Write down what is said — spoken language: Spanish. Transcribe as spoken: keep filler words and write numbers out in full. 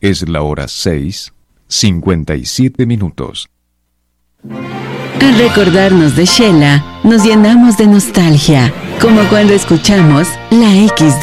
Es la hora seis, cincuenta y siete minutos. Al recordarnos de Shela, nos llenamos de nostalgia, como cuando escuchamos La X de